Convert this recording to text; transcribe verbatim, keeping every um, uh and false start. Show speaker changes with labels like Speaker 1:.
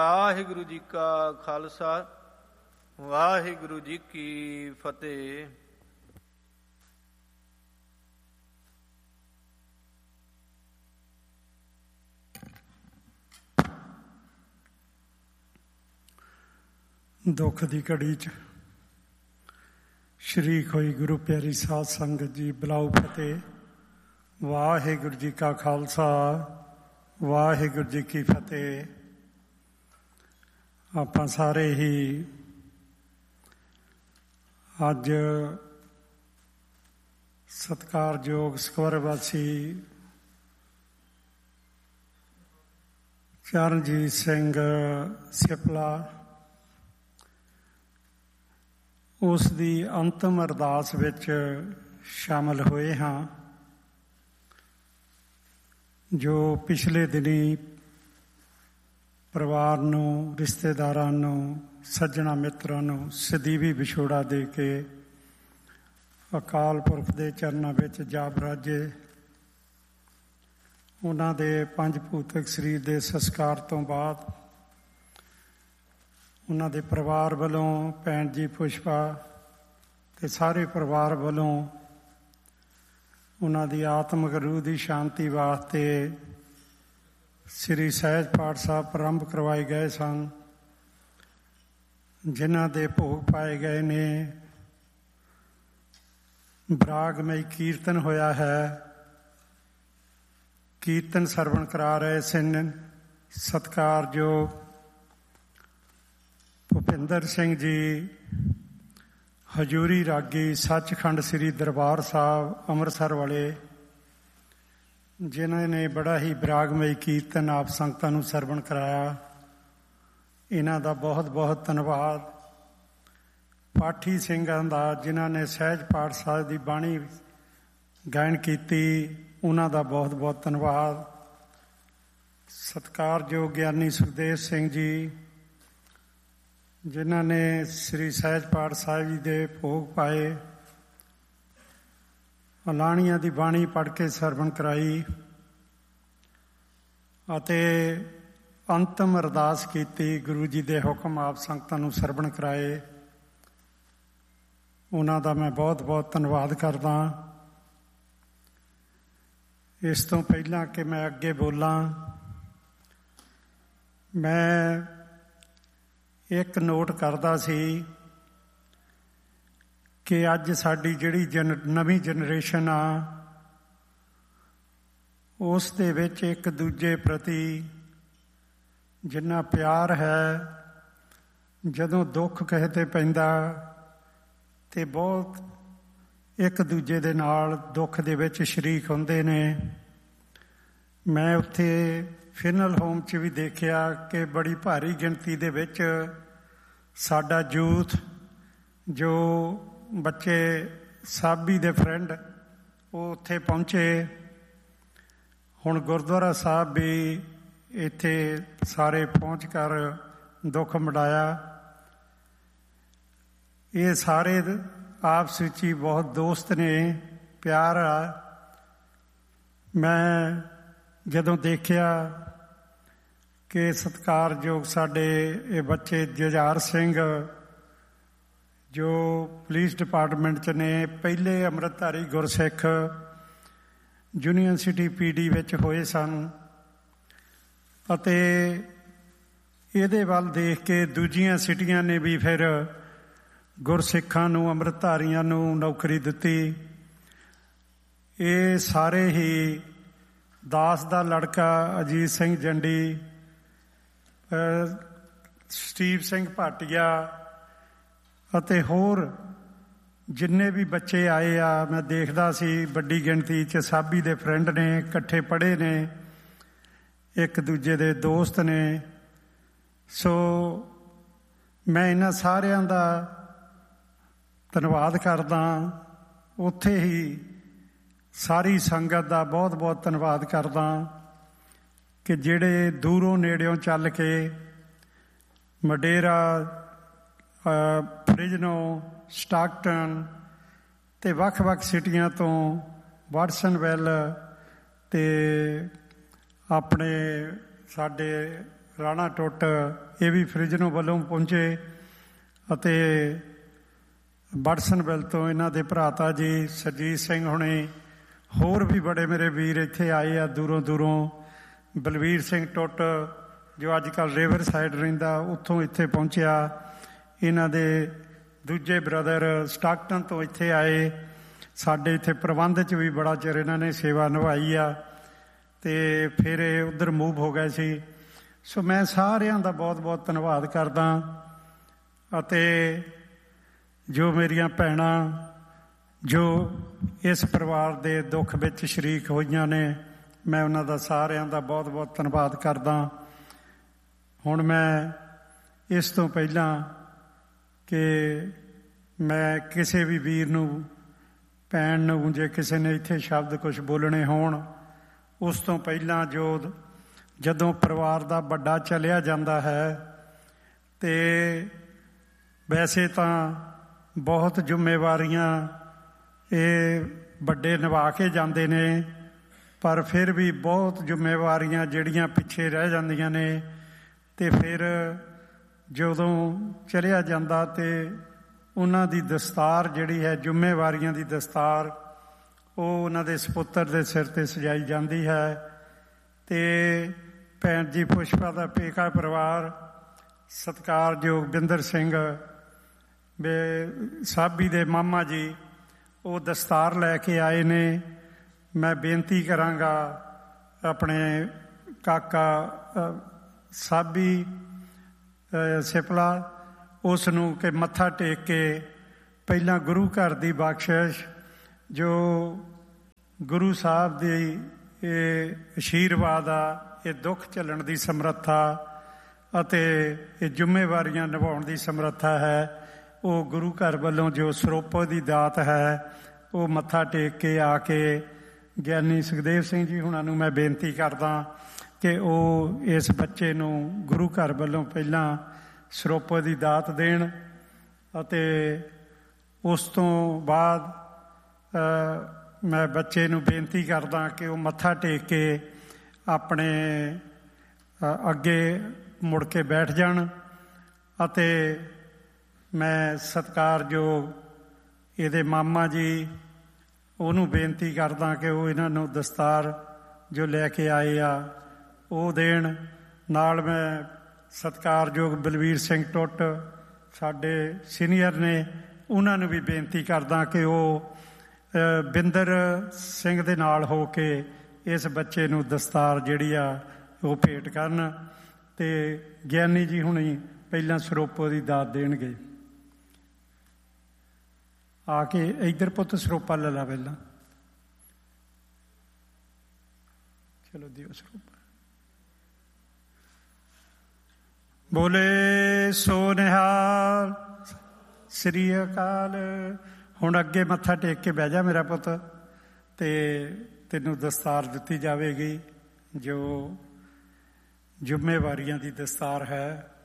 Speaker 1: ਵਾਹਿਗੁਰੂ ਜੀ ਕਾ ਖਾਲਸਾ ਵਾਹਿਗੁਰੂ ਜੀ ਕੀ ਫਤਿਹ।
Speaker 2: ਦੁੱਖ ਦੀ ਘੜੀ 'ਚ ਸ਼ਰੀਕ ਹੋਈ ਗੁਰੂ ਪਿਆਰੀ ਸਾਧ ਸੰਗਤ ਜੀ, ਬੁਲਾਓ ਫਤਿਹ। ਵਾਹਿਗੁਰੂ ਜੀ ਕਾ ਖਾਲਸਾ ਵਾਹਿਗੁਰੂ ਜੀ ਕੀ ਫਤਿਹ। ਆਪਾਂ ਸਾਰੇ ਹੀ ਅੱਜ ਸਤਿਕਾਰਯੋਗ ਸਕਵਰਵਾਸੀ ਚਰਨਜੀਤ ਸਿੰਘ ਸਿਪਲਾ ਉਸ ਦੀ ਅੰਤਮ ਅਰਦਾਸ ਵਿੱਚ ਸ਼ਾਮਲ ਹੋਏ ਹਾਂ, ਜੋ ਪਿਛਲੇ ਦਿਨੀਂ ਪਰਿਵਾਰ ਨੂੰ, ਰਿਸ਼ਤੇਦਾਰਾਂ ਨੂੰ, ਸੱਜਣਾ ਮਿੱਤਰਾਂ ਨੂੰ ਸਦੀਵੀ ਵਿਛੋੜਾ ਦੇ ਕੇ ਅਕਾਲ ਪੁਰਖ ਦੇ ਚਰਨਾਂ ਵਿੱਚ ਜਾ ਬਰਾਜੇ। ਉਹਨਾਂ ਦੇ ਪੰਜ ਭੂਤਕ ਸਰੀਰ ਦੇ ਸੰਸਕਾਰ ਤੋਂ ਬਾਅਦ ਉਹਨਾਂ ਦੇ ਪਰਿਵਾਰ ਵੱਲੋਂ, ਭੈਣ ਜੀ ਪੁਸ਼ਪਾ ਤੇ ਸਾਰੇ ਪਰਿਵਾਰ ਵੱਲੋਂ ਉਹਨਾਂ ਦੀ ਆਤਮਿਕ ਰੂਹ ਦੀ ਸ਼ਾਂਤੀ ਵਾਸਤੇ ਸ੍ਰੀ ਸਹਿਜ ਪਾਠ ਸਾਹਿਬ ਆਰੰਭ ਕਰਵਾਏ ਗਏ ਸਨ, ਜਿਨ੍ਹਾਂ ਦੇ ਭੋਗ ਪਾਏ ਗਏ ਨੇ। ਬਰਾਗਮਈ ਕੀਰਤਨ ਹੋਇਆ ਹੈ, ਕੀਰਤਨ ਸਰਵਣ ਕਰਾ ਰਹੇ ਸਨ ਸਤਿਕਾਰਯੋਗ ਭੁਪਿੰਦਰ ਸਿੰਘ ਜੀ, ਹਜ਼ੂਰੀ ਰਾਗੀ ਸੱਚਖੰਡ ਸ੍ਰੀ ਦਰਬਾਰ ਸਾਹਿਬ ਅੰਮ੍ਰਿਤਸਰ ਵਾਲੇ, ਜਿਨ੍ਹਾਂ ਨੇ ਬੜਾ ਹੀ ਬਰਾਗਮਈ ਕੀਰਤਨ ਆਪ ਸੰਗਤਾਂ ਨੂੰ ਸਰਵਣ ਕਰਾਇਆ। ਇਹਨਾਂ ਦਾ ਬਹੁਤ ਬਹੁਤ ਧੰਨਵਾਦ। ਪਾਠੀ ਸਿੰਘਾਂ ਦਾ, ਜਿਨ੍ਹਾਂ ਨੇ ਸਹਿਜ ਪਾਠ ਸਾਹਿਬ ਦੀ ਬਾਣੀ ਗਾਇਨ ਕੀਤੀ, ਉਹਨਾਂ ਦਾ ਬਹੁਤ ਬਹੁਤ ਧੰਨਵਾਦ। ਸਤਿਕਾਰਯੋਗ ਗਿਆਨੀ ਸੁਖਦੇਵ ਸਿੰਘ ਜੀ, ਜਿਨ੍ਹਾਂ ਨੇ ਸ੍ਰੀ ਸਹਿਜ ਪਾਠ ਸਾਹਿਬ ਜੀ ਦੇ ਭੋਗ ਪਾਏ, ਅਲਾਣੀਆਂ ਦੀ ਬਾਣੀ ਪੜ੍ਹ ਕੇ ਸਰਵਣ ਕਰਾਈ ਅਤੇ ਅੰਤਮ ਅਰਦਾਸ ਕੀਤੀ, ਗੁਰੂ ਜੀ ਦੇ ਹੁਕਮ ਆਪ ਸੰਗਤਾਂ ਨੂੰ ਸਰਵਣ ਕਰਾਏ। ਉਹਨਾਂ ਦਾ ਮੈਂ ਬਹੁਤ ਬਹੁਤ ਧੰਨਵਾਦ ਕਰਦਾ। ਇਸ ਤੋਂ ਪਹਿਲਾਂ ਕਿ ਮੈਂ ਅੱਗੇ ਬੋਲਾਂ, ਮੈਂ ਇੱਕ ਨੋਟ ਕਰਦਾ ਸੀ ਕਿ ਅੱਜ ਸਾਡੀ ਜਿਹੜੀ ਜਨ ਨਵੀਂ ਜਨਰੇਸ਼ਨ ਆ, ਉਸ ਦੇ ਵਿੱਚ ਇੱਕ ਦੂਜੇ ਪ੍ਰਤੀ ਜਿੰਨਾ ਪਿਆਰ ਹੈ, ਜਦੋਂ ਦੁੱਖ ਕਿਸੇ 'ਤੇ ਪੈਂਦਾ ਤੇ ਬਹੁਤ ਇੱਕ ਦੂਜੇ ਦੇ ਨਾਲ ਦੁੱਖ ਦੇ ਵਿੱਚ ਸ਼ਰੀਕ ਹੁੰਦੇ ਨੇ। ਮੈਂ ਉੱਥੇ ਫਿਨਲ ਹੋਮ 'ਚ ਵੀ ਦੇਖਿਆ ਕਿ ਬੜੀ ਭਾਰੀ ਗਿਣਤੀ ਦੇ ਵਿੱਚ ਸਾਡਾ ਯੂਥ, ਜੋ ਬੱਚੇ ਸਾਬੀ ਦੇ ਫਰੈਂਡ, ਉਹ ਉੱਥੇ ਪਹੁੰਚੇ। ਹੁਣ ਗੁਰਦੁਆਰਾ ਸਾਹਿਬ ਵੀ ਇੱਥੇ ਸਾਰੇ ਪਹੁੰਚ ਕਰ ਦੁੱਖ ਮਨਾਇਆ। ਇਹ ਸਾਰੇ ਆਪਸ ਵਿੱਚ ਹੀ ਬਹੁਤ ਦੋਸਤ ਨੇ, ਪਿਆਰ ਆ। ਮੈਂ ਜਦੋਂ ਦੇਖਿਆ ਕਿ ਸਤਿਕਾਰਯੋਗ ਸਾਡੇ ਇਹ ਬੱਚੇ ਜੁਝਾਰ ਸਿੰਘ, ਜੋ ਪੁਲਿਸ ਡਿਪਾਰਟਮੈਂਟ 'ਚ ਨੇ, ਪਹਿਲੇ ਅੰਮ੍ਰਿਤਧਾਰੀ ਗੁਰਸਿੱਖ, ਯੂਨੀਵਰਸਿਟੀ ਪੀ ਡੀ ਵਿੱਚ ਹੋਏ ਸਨ, ਅਤੇ ਇਹਦੇ ਵੱਲ ਦੇਖ ਕੇ ਦੂਜੀਆਂ ਸਿਟੀਆਂ ਨੇ ਵੀ ਫਿਰ ਗੁਰਸਿੱਖਾਂ ਨੂੰ, ਅੰਮ੍ਰਿਤਧਾਰੀਆਂ ਨੂੰ ਨੌਕਰੀ ਦਿੱਤੀ। ਇਹ ਸਾਰੇ ਹੀ ਦਾਸ ਦਾ ਲੜਕਾ ਅਜੀਤ ਸਿੰਘ ਜੰਡੀ, ਸਟੀਵ ਸਿੰਘ ਭਾਟੀਆ ਅਤੇ ਹੋਰ ਜਿੰਨੇ ਵੀ ਬੱਚੇ ਆਏ ਆ, ਮੈਂ ਦੇਖਦਾ ਸੀ ਵੱਡੀ ਗਿਣਤੀ 'ਚ ਸਾਬੀ ਦੇ ਫਰੈਂਡ ਨੇ, ਇਕੱਠੇ ਪੜ੍ਹੇ ਨੇ, ਇੱਕ ਦੂਜੇ ਦੇ ਦੋਸਤ ਨੇ। ਸੋ ਮੈਂ ਇਹਨਾਂ ਸਾਰਿਆਂ ਦਾ ਧੰਨਵਾਦ ਕਰਦਾ। ਉੱਥੇ ਹੀ ਸਾਰੀ ਸੰਗਤ ਦਾ ਬਹੁਤ ਬਹੁਤ ਧੰਨਵਾਦ ਕਰਦਾ ਕਿ ਜਿਹੜੇ ਦੂਰੋਂ ਨੇੜਿਓਂ ਚੱਲ ਕੇ ਮਡੇਰਾ, ਫਰਿਜ਼ਨੋ, ਸਟਾਕਟਨ ਤੇ ਵੱਖ-ਵੱਖ ਸਿਟੀਆਂ ਤੋਂ, ਵਾਟਸਨਵਿਲ ਤੇ ਆਪਣੇ ਸਾਡੇ ਰਾਣਾ ਟੁੱਟ ਇਹ ਵੀ ਫਰਿਜਨੋਂ ਵੱਲੋਂ ਪਹੁੰਚੇ, ਅਤੇ ਬੜਸਨਵਿਲ ਤੋਂ ਇਹਨਾਂ ਦੇ ਭਰਾਤਾ ਜੀ ਸਰਜੀਤ ਸਿੰਘ ਹੁਣੇ, ਹੋਰ ਵੀ ਬੜੇ ਮੇਰੇ ਵੀਰ ਇੱਥੇ ਆਏ ਆ ਦੂਰੋਂ ਦੂਰੋਂ। ਬਲਵੀਰ ਸਿੰਘ ਟੁੱਟ ਜੋ ਅੱਜ ਕੱਲ੍ਹ ਰਿਵਰ ਸਾਈਡ ਰਹਿੰਦਾ, ਉੱਥੋਂ ਇੱਥੇ ਪਹੁੰਚਿਆ। ਇਹਨਾਂ ਦੇ ਦੂਜੇ ਬ੍ਰਦਰ ਸਟਾਕਟਨ ਤੋਂ ਇੱਥੇ ਆਏ। ਸਾਡੇ ਇੱਥੇ ਪ੍ਰਬੰਧ 'ਚ ਵੀ ਬੜਾ ਚਿਰ ਇਹਨਾਂ ਨੇ ਸੇਵਾ ਨਿਭਾਈ ਆ, ਅਤੇ ਫਿਰ ਇਹ ਉੱਧਰ ਮੂਵ ਹੋ ਗਏ ਸੀ। ਸੋ ਮੈਂ ਸਾਰਿਆਂ ਦਾ ਬਹੁਤ ਬਹੁਤ ਧੰਨਵਾਦ ਕਰਦਾ, ਅਤੇ ਜੋ ਮੇਰੀਆਂ ਭੈਣਾਂ ਜੋ ਇਸ ਪਰਿਵਾਰ ਦੇ ਦੁੱਖ ਵਿੱਚ ਸ਼ਰੀਕ ਹੋਈਆਂ ਨੇ, ਮੈਂ ਉਹਨਾਂ ਦਾ ਸਾਰਿਆਂ ਦਾ ਬਹੁਤ ਬਹੁਤ ਧੰਨਵਾਦ ਕਰਦਾ। ਹੁਣ ਮੈਂ ਇਸ ਤੋਂ ਪਹਿਲਾਂ ਕਿ ਮੈਂ ਕਿਸੇ ਵੀ ਵੀਰ ਨੂੰ, ਭੈਣ ਨੂੰ, ਜੇ ਕਿਸੇ ਨੇ ਇੱਥੇ ਸ਼ਬਦ ਕੁਛ ਬੋਲਣੇ ਹੋਣ, ਉਸ ਤੋਂ ਪਹਿਲਾਂ ਜੋ ਜਦੋਂ ਪਰਿਵਾਰ ਦਾ ਵੱਡਾ ਚਲਿਆ ਜਾਂਦਾ ਹੈ, ਅਤੇ ਵੈਸੇ ਤਾਂ ਬਹੁਤ ਜ਼ਿੰਮੇਵਾਰੀਆਂ ਇਹ ਵੱਡੇ ਨਿਭਾ ਕੇ ਜਾਂਦੇ ਨੇ, ਪਰ ਫਿਰ ਵੀ ਬਹੁਤ ਜ਼ਿੰਮੇਵਾਰੀਆਂ ਜਿਹੜੀਆਂ ਪਿੱਛੇ ਰਹਿ ਜਾਂਦੀਆਂ ਨੇ। ਅਤੇ ਫਿਰ ਜਦੋਂ ਚਲਿਆ ਜਾਂਦਾ ਅਤੇ ਉਹਨਾਂ ਦੀ ਦਸਤਾਰ ਜਿਹੜੀ ਹੈ, ਜ਼ਿੰਮੇਵਾਰੀਆਂ ਦੀ ਦਸਤਾਰ, ਉਹ ਉਹਨਾਂ ਦੇ ਸਪੁੱਤਰ ਦੇ ਸਿਰ 'ਤੇ ਸਜਾਈ ਜਾਂਦੀ ਹੈ। ਅਤੇ ਭੈਣ ਜੀ ਪੁਸ਼ਪਾ ਦਾ ਪੇਕਾ ਪਰਿਵਾਰ, ਸਤਿਕਾਰਯੋਗ ਬਿੰਦਰ ਸਿੰਘ ਬੇ ਸਾਬੀ ਦੇ ਮਾਮਾ ਜੀ, ਉਹ ਦਸਤਾਰ ਲੈ ਕੇ ਆਏ ਨੇ। ਮੈਂ ਬੇਨਤੀ ਕਰਾਂਗਾ ਆਪਣੇ ਕਾਕਾ ਸਾਬੀ ਸਿਪਲਾ, ਉਸ ਨੂੰ ਕਿ ਮੱਥਾ ਟੇਕ ਕੇ ਪਹਿਲਾਂ ਗੁਰੂ ਘਰ ਦੀ ਬਖਸ਼ਿਸ਼, ਜੋ ਗੁਰੂ ਸਾਹਿਬ ਦੀ ਇਹ ਅਸ਼ੀਰਵਾਦ ਆ, ਇਹ ਦੁੱਖ ਝੱਲਣ ਦੀ ਸਮਰੱਥਾ ਅਤੇ ਇਹ ਜ਼ਿੰਮੇਵਾਰੀਆਂ ਨਿਭਾਉਣ ਦੀ ਸਮਰੱਥਾ ਹੈ, ਉਹ ਗੁਰੂ ਘਰ ਵੱਲੋਂ ਜੋ ਸਰੋਪੋ ਦੀ ਦਾਤ ਹੈ, ਉਹ ਮੱਥਾ ਟੇਕ ਕੇ ਆ ਕੇ ਗਿਆਨੀ ਸੁਖਦੇਵ ਸਿੰਘ ਜੀ ਹੁਣਾਂ ਨੂੰ ਮੈਂ ਬੇਨਤੀ ਕਰਦਾ ਕਿ ਉਹ ਇਸ ਬੱਚੇ ਨੂੰ ਗੁਰੂ ਘਰ ਵੱਲੋਂ ਪਹਿਲਾਂ ਸਰੋਪੋ ਦੀ ਦਾਤ ਦੇਣ, ਅਤੇ ਉਸ ਤੋਂ ਬਾਅਦ ਮੈਂ ਬੱਚੇ ਨੂੰ ਬੇਨਤੀ ਕਰਦਾ ਕਿ ਉਹ ਮੱਥਾ ਟੇਕ ਕੇ ਆਪਣੇ ਅੱਗੇ ਮੁੜ ਕੇ ਬੈਠ ਜਾਣ। ਅਤੇ ਮੈਂ ਸਤਿਕਾਰਯੋਗ ਇਹਦੇ ਮਾਮਾ ਜੀ, ਉਹਨੂੰ ਬੇਨਤੀ ਕਰਦਾ ਕਿ ਉਹ ਇਹਨਾਂ ਨੂੰ ਦਸਤਾਰ ਜੋ ਲੈ ਕੇ ਆਏ ਆ ਉਹ ਦੇਣ। ਨਾਲ ਮੈਂ ਸਤਿਕਾਰਯੋਗ ਬਲਵੀਰ ਸਿੰਘ ਟੁੱਟ ਸਾਡੇ ਸੀਨੀਅਰ ਨੇ, ਉਹਨਾਂ ਨੂੰ ਵੀ ਬੇਨਤੀ ਕਰਦਾ ਕਿ ਉਹ ਬਿੰਦਰ ਸਿੰਘ ਦੇ ਨਾਲ ਹੋ ਕੇ ਇਸ ਬੱਚੇ ਨੂੰ ਦਸਤਾਰ ਜਿਹੜੀ ਆ ਉਹ ਭੇਟ ਕਰਨ। ਅਤੇ ਗਿਆਨੀ ਜੀ ਹੁਣੀ ਪਹਿਲਾਂ ਸਰੋਪੋ ਦੀ ਦਾਤ ਦੇਣਗੇ। ਆ ਕੇ ਇੱਧਰ ਪੁੱਤ ਸਰੋਪਾ ਲੈ ਲਾ ਪਹਿਲਾਂ, ਚਲੋ ਦਿਓ ਸਰੋਪਾ। ਬੋਲੇ ਸੋ ਨਿਹਾਲ, ਸ੍ਰੀ ਅਕਾਲ। ਹੁਣ ਅੱਗੇ ਮੱਥਾ ਟੇਕ ਕੇ ਬਹਿ ਜਾ ਮੇਰਾ ਪੁੱਤ, ਅਤੇ ਤੈਨੂੰ ਦਸਤਾਰ ਦਿੱਤੀ ਜਾਵੇਗੀ ਜੋ ਜ਼ਿੰਮੇਵਾਰੀਆਂ ਦੀ ਦਸਤਾਰ ਹੈ।